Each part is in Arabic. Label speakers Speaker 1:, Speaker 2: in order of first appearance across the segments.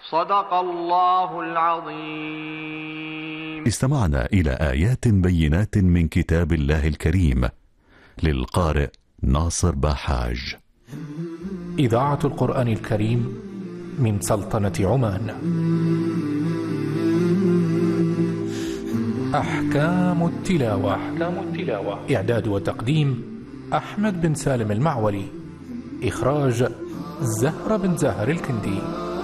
Speaker 1: صدق الله العظيم.
Speaker 2: استمعنا إلى آيات بينات من كتاب الله الكريم للقارئ ناصر باحاج.
Speaker 3: إذاعة القرآن الكريم من سلطنة عمان. أحكام التلاوة. إعداد وتقديم أحمد بن سالم المعولي. إخراج زهرة بن زاهر الكندي.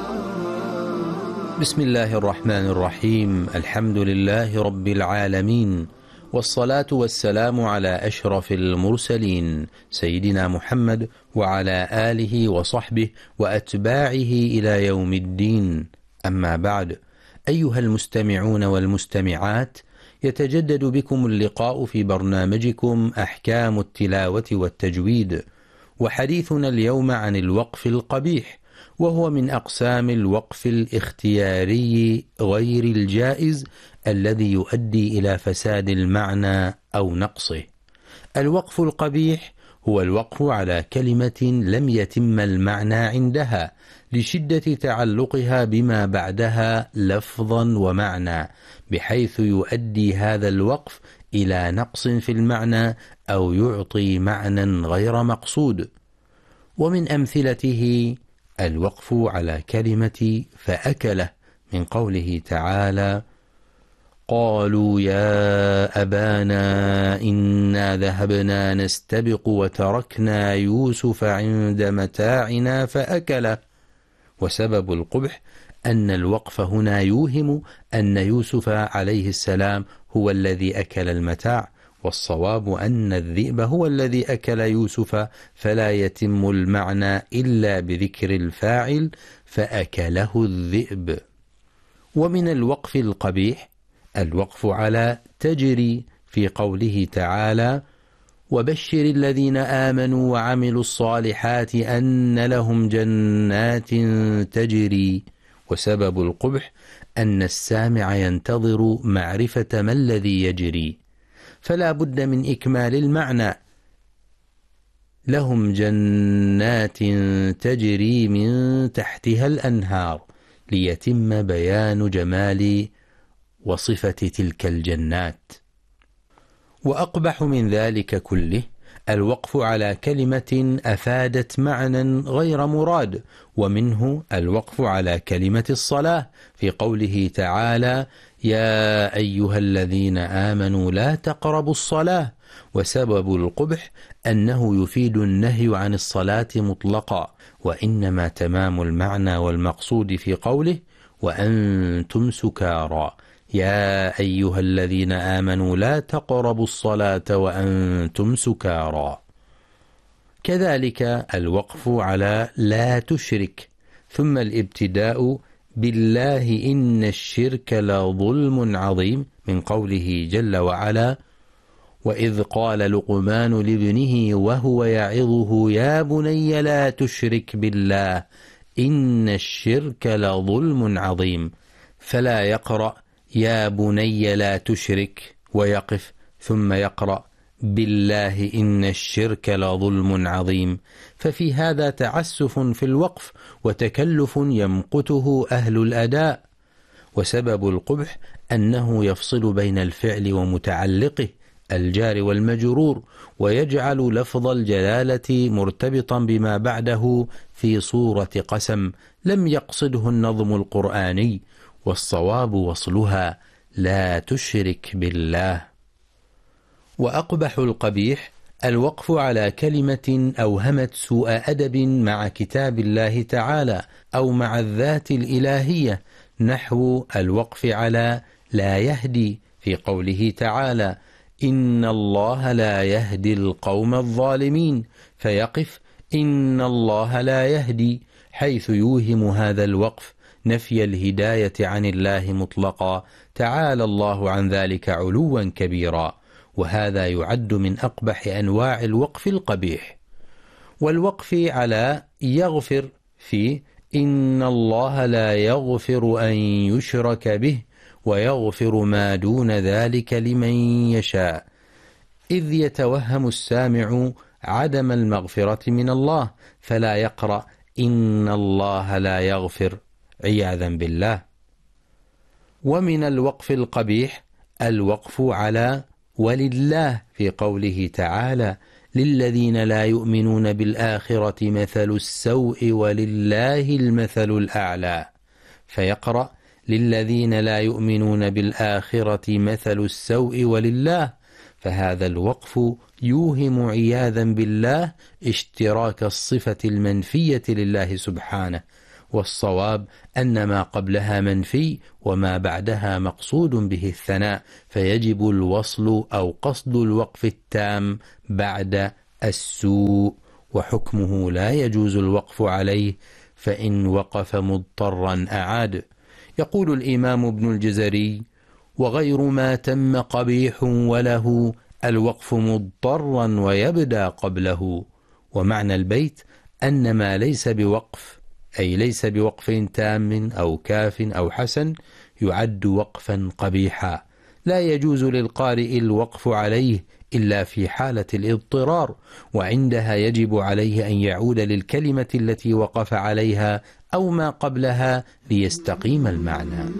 Speaker 4: بسم الله الرحمن الرحيم. الحمد لله رب العالمين، والصلاة والسلام على أشرف المرسلين سيدنا محمد وعلى آله وصحبه وأتباعه إلى يوم الدين. أما بعد، أيها المستمعون والمستمعات، يتجدد بكم اللقاء في برنامجكم أحكام التلاوة والتجويد، وحديثنا اليوم عن الوقف القبيح، وهو من أقسام الوقف الاختياري غير الجائز الذي يؤدي إلى فساد المعنى أو نقصه. الوقف القبيح هو الوقف على كلمة لم يتم المعنى عندها لشدة تعلقها بما بعدها لفظا ومعنى، بحيث يؤدي هذا الوقف إلى نقص في المعنى أو يعطي معنى غير مقصود. ومن أمثلته الوقف على كلمة فأكله، من قوله تعالى: قالوا يا أبانا إنا ذهبنا نستبق وتركنا يوسف عند متاعنا فأكله. وسبب القبح أن الوقف هنا يوهم أن يوسف عليه السلام هو الذي أكل المتاع، والصواب أن الذئب هو الذي أكل يوسف، فلا يتم المعنى إلا بذكر الفاعل فأكله الذئب. ومن الوقف القبيح الوقف على تجري، في قوله تعالى: وبشر الذين آمنوا وعملوا الصالحات أن لهم جنات تجري. وسبب القبح أن السامع ينتظر معرفة ما الذي يجري، فلا بد من إكمال المعنى: لهم جنات تجري من تحتها الأنهار، ليتم بيان جمال وصفة تلك الجنات. وأقبح من ذلك كله الوقف على كلمة أفادت معنى غير مراد، ومنه الوقف على كلمة الصلاة، في قوله تعالى: يا أيها الذين آمنوا لا تقربوا الصلاة. وسبب القبح أنه يفيد النهي عن الصلاة مطلقا، وإنما تمام المعنى والمقصود في قوله: وأنتم سكارى، يا أيها الذين آمنوا لا تقربوا الصلاة وأنتم سكارى. كذلك الوقف على لا تشرك، ثم الابتداء بالله إن الشرك لظلم عظيم، من قوله جل وعلا: وإذ قال لقمان لابنه وهو يعظه يا بني لا تشرك بالله إن الشرك لظلم عظيم. فلا يقرأ يا بني لا تشرك ويقف، ثم يقرأ بالله إن الشرك لظلم عظيم، ففي هذا تعسف في الوقف وتكلف يمقته أهل الأداء. وسبب القبح أنه يفصل بين الفعل ومتعلقه الجار والمجرور، ويجعل لفظ الجلالة مرتبطا بما بعده في صورة قسم لم يقصده النظم القرآني، والصواب وصلها لا تشرك بالله. وأقبح القبيح الوقف على كلمة أوهمت سوء أدب مع كتاب الله تعالى أو مع الذات الإلهية، نحو الوقف على لا يهدي، في قوله تعالى: إن الله لا يهدي القوم الظالمين، فيقف إن الله لا يهدي، حيث يوهم هذا الوقف نفي الهداية عن الله مطلقا، تعالى الله عن ذلك علوا كبيرا. وهذا يعد من أقبح أنواع الوقف القبيح. والوقف على يغفر، في إن الله لا يغفر أن يشرك به ويغفر ما دون ذلك لمن يشاء، إذ يتوهم السامع عدم المغفرة من الله، فلا يقرأ إن الله لا يغفر عياذا بالله. ومن الوقف القبيح الوقف على ولله في قوله تعالى: للذين لا يؤمنون بالآخرة مثل السوء ولله المثل الأعلى، فيقرأ: للذين لا يؤمنون بالآخرة مثل السوء ولله، فهذا الوقف يوهم عياذا بالله اشتراك الصفة المنفية لله سبحانه، والصواب أن ما قبلها منفي وما بعدها مقصود به الثناء، فيجب الوصل أو قصد الوقف التام بعد السوء، وحكمه لا يجوز الوقف عليه، فإن وقف مضطرا أعاد. يقول الإمام ابن الجزري: وغير ما تم قبيح وله الوقف مضطرا ويبدأ قبله. ومعنى البيت أن ما ليس بوقف، أي ليس بوقف تام أو كاف أو حسن، يعد وقفا قبيحا، لا يجوز للقارئ الوقف عليه إلا في حالة الاضطرار، وعندها يجب عليه أن يعود للكلمة التي وقف عليها أو ما قبلها ليستقيم المعنى.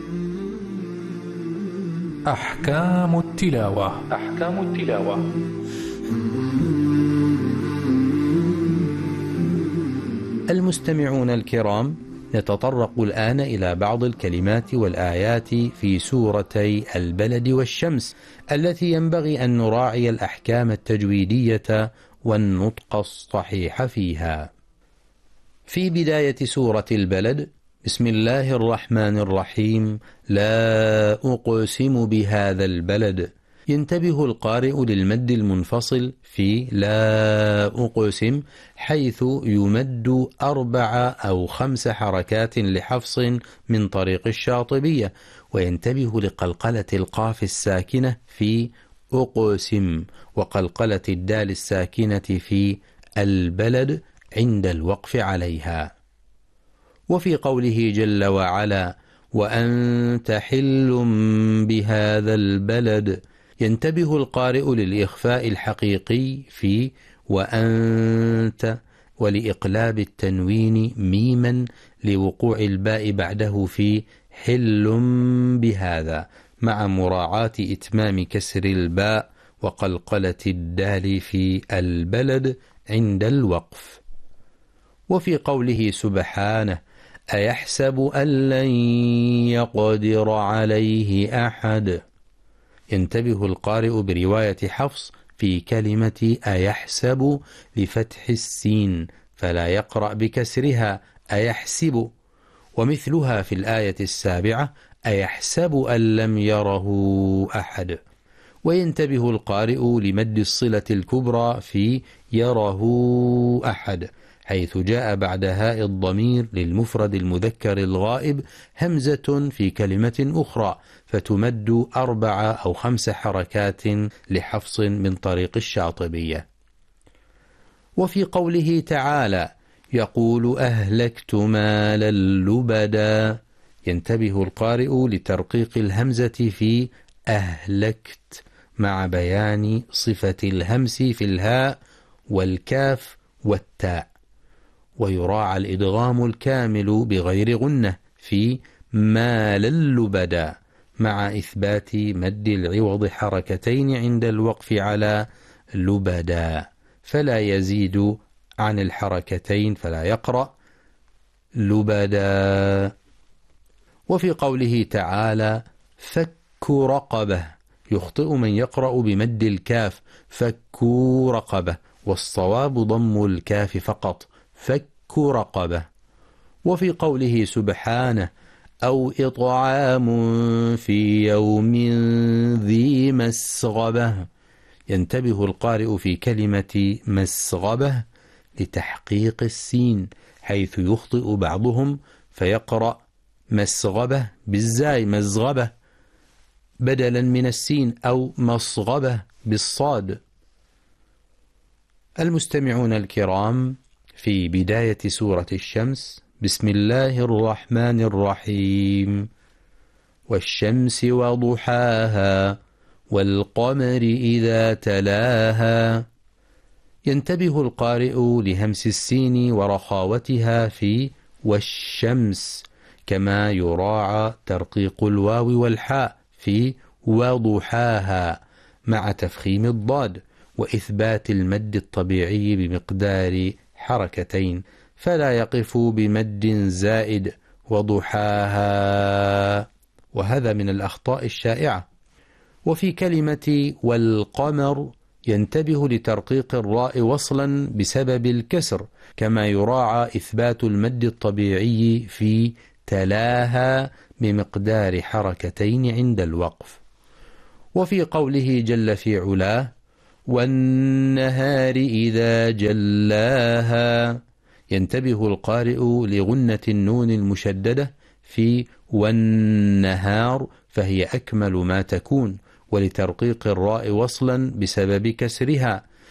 Speaker 3: أحكام التلاوة. أحكام التلاوة.
Speaker 4: المستمعون الكرام، نتطرق الآن إلى بعض الكلمات والآيات في سورتي البلد والشمس التي ينبغي أن نراعي الأحكام التجويدية والنطق الصحيح فيها. في بداية سورة البلد: بسم الله الرحمن الرحيم، لا أقسم بهذا البلد. ينتبه القارئ للمد المنفصل في لا أقسم، حيث يمد 4 أو 5 حركات لحفص من طريق الشاطبية، وينتبه لقلقلة القاف الساكنة في أقسم، وقلقلة الدال الساكنة في البلد عند الوقف عليها. وفي قوله جل وعلا: وأنت حل بهذا البلد، ينتبه القارئ للإخفاء الحقيقي في وأنت، ولإقلاب التنوين ميما لوقوع الباء بعده في حل بهذا، مع مراعاة إتمام كسر الباء وقلقلة الدال في البلد عند الوقف. وفي قوله سبحانه: أيحسب أن لن يقدر عليه أحد، ينتبه القارئ برواية حفص في كلمة أيحسب لفتح السين، فلا يقرأ بكسرها أيحسب، ومثلها في الآية 7: أيحسب أن لم يره أحد. وينتبه القارئ لمد الصلة الكبرى في يره أحد، حيث جاء بعد هاء الضمير للمفرد المذكر الغائب همزة في كلمة أخرى، فتمد 4 أو 5 حركات لحفص من طريق الشاطبية. وفي قوله تعالى: يقول أهلكت مالا لبدا، ينتبه القارئ لترقيق الهمزة في أهلكت، مع بيان صفة الهمس في الهاء والكاف والتاء، ويراعى الإدغام الكامل بغير غنة في مالا لبدا، مع إثبات مد العوض حركتين عند الوقف على لبدا، فلا يزيد عن الحركتين، فلا يقرأ لبدا. وفي قوله تعالى: فك رقبة، يخطئ من يقرأ بمد الكاف فك رقبة، والصواب ضم الكاف فقط فك رقبة. وفي قوله سبحانه: أو إطعام في يوم ذي مسغبة، ينتبه القارئ في كلمة مسغبة لتحقيق السين، حيث يخطئ بعضهم فيقرأ مسغبة بالزاي مزغبة بدلا من السين، أو مصغبة بالصاد. المستمعون الكرام، في بداية سورة الشمس: بسم الله الرحمن الرحيم، والشمس وضحاها والقمر إذا تلاها، ينتبه القارئ لهمس السين ورخاوتها في والشمس، كما يراعى ترقيق الواو والحاء في وضحاها مع تفخيم الضاد وإثبات المد الطبيعي بمقدار حركتين، فلا يقف بمد زائد وضحاها، وهذا من الأخطاء الشائعة. وفي كلمة والقمر ينتبه لترقيق الراء وصلا بسبب الكسر، كما يراعى إثبات المد الطبيعي في تلاها بمقدار حركتين عند الوقف. وفي قوله جل في علاه والنهار إذا جلاها ينتبه القارئ لغنة النون المشددة في والنهار، فهي أكمل ما تكون، ولترقيق الراء وصلا بسبب كسرها،